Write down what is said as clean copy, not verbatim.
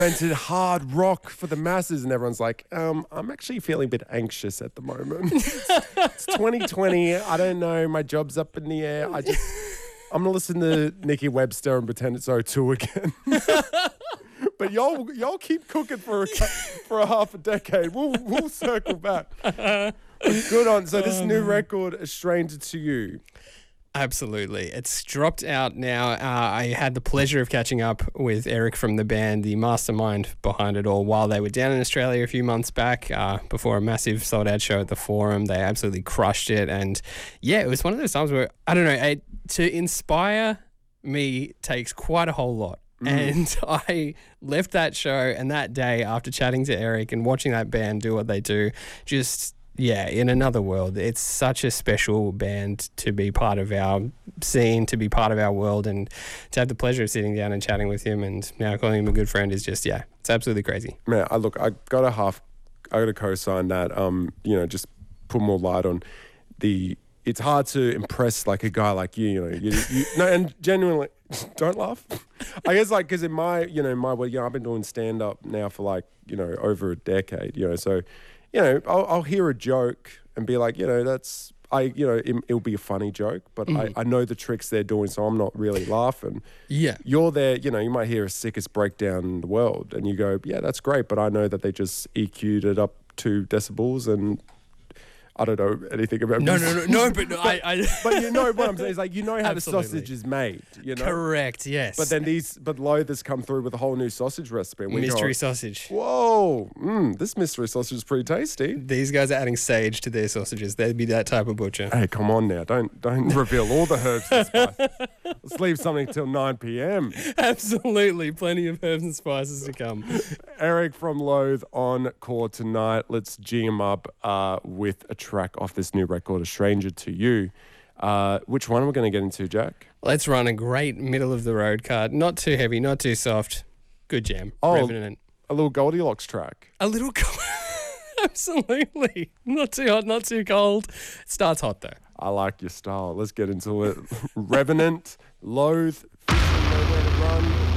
invented hard rock for the masses, and everyone's like, I'm actually feeling a bit anxious at the moment. It's 2020. I don't know. My job's up in the air. I'm gonna listen to Nikki Webster and pretend it's O2 again. But y'all keep cooking for a half a decade. We'll circle back. Good on. So this new record, A Stranger to You. Absolutely. It's dropped out now. I had the pleasure of catching up with Eric from the band, the mastermind behind it all, while they were down in Australia a few months back before a massive sold-out show at the Forum. They absolutely crushed it. And, yeah, it was one of those times where, I don't know, to inspire me takes quite a whole lot. And I left that show and that day after chatting to Eric and watching that band do what they do, just... yeah, in another world. It's such a special band to be part of our scene, to be part of our world, and to have the pleasure of sitting down and chatting with him and now calling him a good friend is just, yeah, it's absolutely crazy. Man, I got to co-sign that, just put more light on it's hard to impress like a guy like you, no, and genuinely, don't laugh. I guess because in my world, I've been doing stand-up now for over a decade, so... I'll hear a joke and be like, it'll be a funny joke, but I know the tricks they're doing, so I'm not really laughing. Yeah. You're there, you might hear a sickest breakdown in the world and you go, yeah, that's great, but I know that they just EQ'd it up 2 decibels and I don't know anything about music. No, but I But you know what I'm saying? It's how Absolutely. the sausage is made, Correct, yes. But then Lothers come through with a whole new sausage recipe. And mystery sausage. Whoa, this mystery sausage is pretty tasty. These guys are adding sage to their sausages. They'd be that type of butcher. Hey, come on now. Don't reveal all the herbs and spices. Let's leave something till 9 p.m. Absolutely. Plenty of herbs and spices to come. Eric from Loathe on Core tonight. Let's G him up with a track off this new record, A Stranger to You. Which one are we going to get into, Jack? Let's run a great middle-of-the-road card. Not too heavy, not too soft. Good jam. Oh, Revenant. A little Goldilocks track. A little cold. Absolutely. Not too hot, not too cold. It starts hot, though. I like your style. Let's get into it. Revenant, Loathe, Nowhere to Run.